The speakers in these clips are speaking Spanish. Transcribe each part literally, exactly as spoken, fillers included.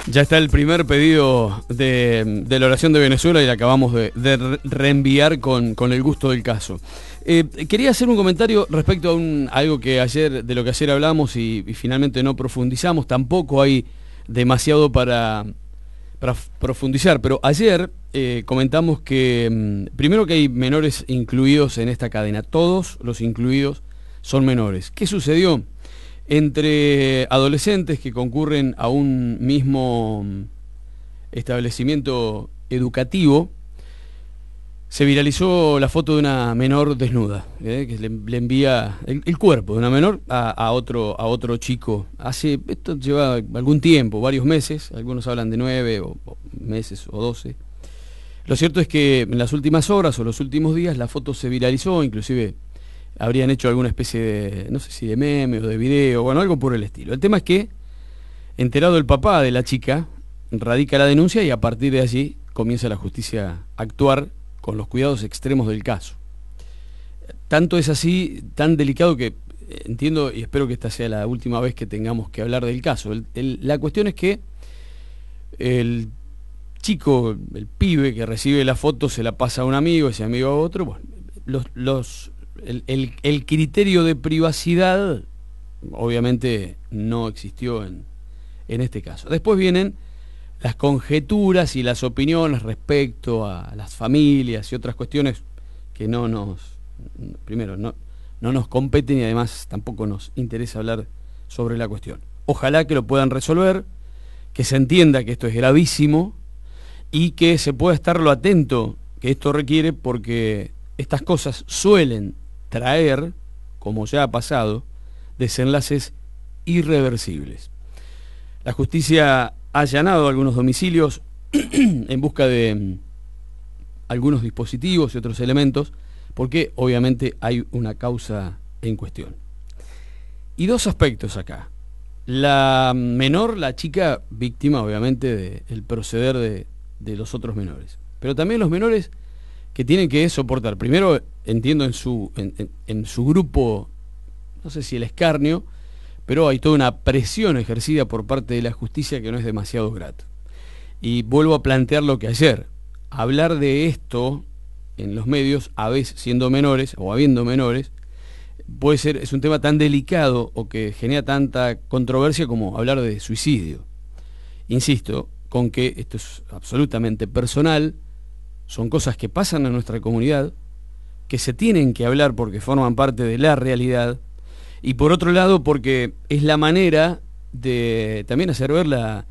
Ya está el primer pedido de, de la oración de Venezuela y la acabamos de, de reenviar con, con el gusto del caso. Eh, quería hacer un comentario respecto a, un, a algo que ayer, de lo que ayer hablamos y, y finalmente no profundizamos. Tampoco hay demasiado para, para profundizar, pero ayer eh, comentamos que, primero, que hay menores incluidos en esta cadena. Todos los incluidos son menores. ¿Qué sucedió? Entre adolescentes que concurren a un mismo establecimiento educativo, se viralizó la foto de una menor desnuda, ¿eh? que le, le envía el, el cuerpo de una menor a, a, otro, a otro chico. Hace, esto lleva algún tiempo, varios meses, algunos hablan de nueve o, o meses o doce. Lo cierto es que en las últimas horas o los últimos días la foto se viralizó, inclusive habrían hecho alguna especie de, no sé si de meme o de video, bueno, algo por el estilo. El tema es que, enterado el papá de la chica, radica la denuncia y a partir de allí comienza la justicia a actuar con los cuidados extremos del caso. Tanto es así, tan delicado, que entiendo y espero que esta sea la última vez que tengamos que hablar del caso. El, el, la cuestión es que el chico, el pibe que recibe la foto se la pasa a un amigo, ese amigo a otro, bueno, los... los El, el, el criterio de privacidad obviamente no existió en, en este caso. Después vienen las conjeturas y las opiniones respecto a las familias y otras cuestiones que no nos, primero, no, no nos competen y además tampoco nos interesa hablar sobre la cuestión. Ojalá que lo puedan resolver, que se entienda que esto es gravísimo y que se pueda estar lo atento que esto requiere, porque estas cosas suelen traer, como ya ha pasado, desenlaces irreversibles. La justicia ha allanado algunos domicilios en busca de algunos dispositivos y otros elementos, porque obviamente hay una causa en cuestión. Y dos aspectos acá. La menor, la chica, víctima obviamente del proceder de, de los otros menores, pero también los menores que tienen que soportar, primero, entiendo, en su, en, en, en su grupo, no sé si el escarnio, pero hay toda una presión ejercida por parte de la justicia que no es demasiado grata. Y vuelvo a plantear lo que ayer, hablar de esto en los medios, a veces siendo menores o habiendo menores, puede ser, es un tema tan delicado o que genera tanta controversia como hablar de suicidio. Insisto, con que esto es absolutamente personal, son cosas que pasan en nuestra comunidad, que se tienen que hablar porque forman parte de la realidad, y por otro lado porque es la manera de también hacer ver la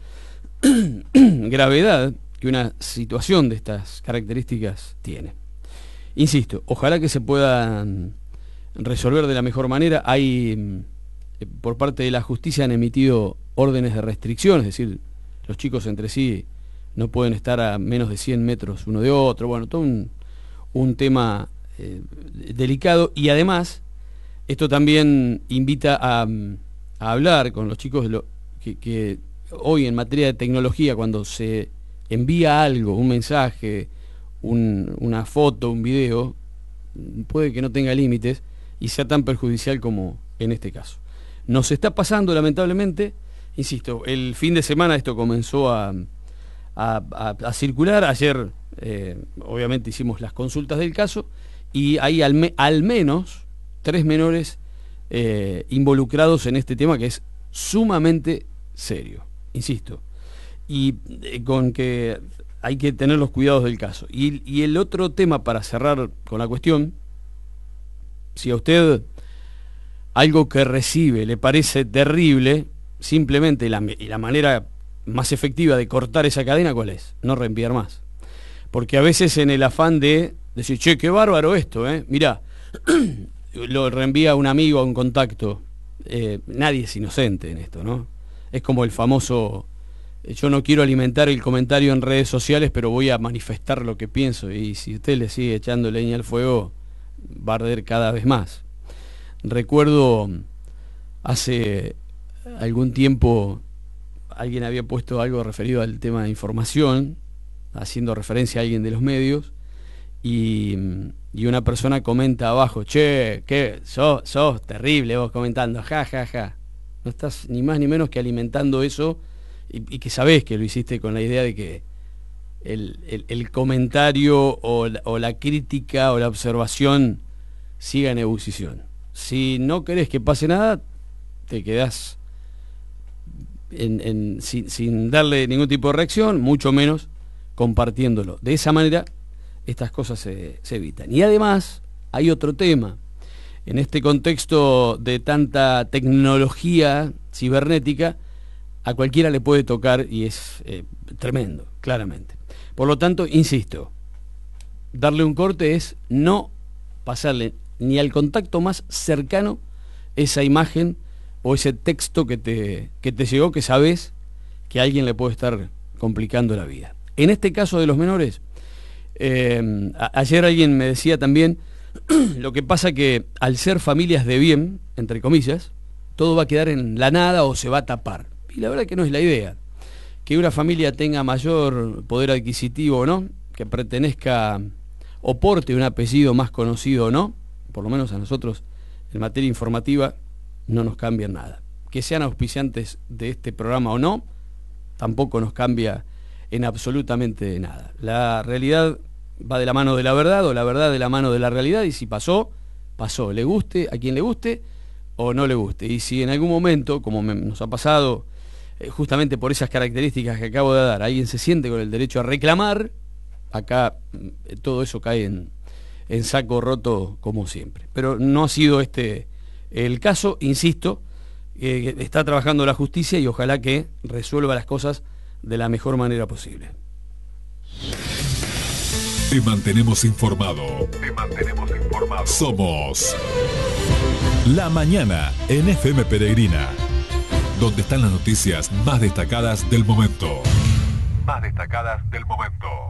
gravedad que una situación de estas características tiene. Insisto, ojalá que se puedan resolver de la mejor manera. Hay, por parte de la justicia, han emitido órdenes de restricción, es decir, los chicos entre sí no pueden estar a menos de cien metros uno de otro. Bueno, todo un, un tema eh, delicado, y además esto también invita a, a hablar con los chicos de lo que, que hoy en materia de tecnología, cuando se envía algo, un mensaje, un, una foto, un video, puede que no tenga límites y sea tan perjudicial como en este caso. Nos está pasando lamentablemente, insisto, el fin de semana esto comenzó a A, a, a circular. Ayer eh, obviamente hicimos las consultas del caso y hay al, me, al menos tres menores eh, involucrados en este tema, que es sumamente serio, insisto, y eh, con que hay que tener los cuidados del caso. Y, y el otro tema, para cerrar con la cuestión, si a usted algo que recibe le parece terrible, simplemente la, y la manera más efectiva de cortar esa cadena, ¿cuál es? No reenviar más. Porque a veces, en el afán de decir, che, qué bárbaro esto, ¿eh? Mirá, lo reenvía a un amigo, a un contacto. Eh, nadie es inocente en esto, ¿no? Es como el famoso, yo no quiero alimentar el comentario en redes sociales, pero voy a manifestar lo que pienso. Y si usted le sigue echando leña al fuego, va a arder cada vez más. Recuerdo hace algún tiempo alguien había puesto algo referido al tema de información, haciendo referencia a alguien de los medios, y, y una persona comenta abajo, che, que sos, sos terrible vos comentando, ja, ja, ja. No estás ni más ni menos que alimentando eso y, y que sabés que lo hiciste con la idea de que el, el, el comentario o la, o la crítica o la observación siga en ebullición. Si no querés que pase nada, te quedás en, en, sin, sin darle ningún tipo de reacción, mucho menos compartiéndolo. De esa manera estas cosas se, se evitan. Y además hay otro tema. En este contexto de tanta tecnología cibernética, a cualquiera le puede tocar y es eh, tremendo, claramente. Por lo tanto, insisto, darle un corte es no pasarle ni al contacto más cercano esa imagen o ese texto que te, que te llegó, que sabes que a alguien le puede estar complicando la vida. En este caso de los menores, eh, a, ayer alguien me decía también, lo que pasa que al ser familias de bien, entre comillas, todo va a quedar en la nada o se va a tapar. Y la verdad que no es la idea. Que una familia tenga mayor poder adquisitivo o no, que pertenezca o porte un apellido más conocido o no, por lo menos a nosotros en materia informativa no nos cambia nada. Que sean auspiciantes de este programa o no, tampoco nos cambia en absolutamente nada. La realidad va de la mano de la verdad o la verdad de la mano de la realidad, y si pasó, pasó. Le guste a quien le guste o no le guste. Y si en algún momento, como me, nos ha pasado eh, justamente por esas características que acabo de dar, alguien se siente con el derecho a reclamar, acá eh, todo eso cae en, en saco roto como siempre. Pero no ha sido este el caso, insisto, eh, está trabajando la justicia y ojalá que resuelva las cosas de la mejor manera posible. Te mantenemos informado. Te mantenemos informado. Somos La Mañana en F M Peregrina, donde están las noticias más destacadas del momento. Más destacadas del momento.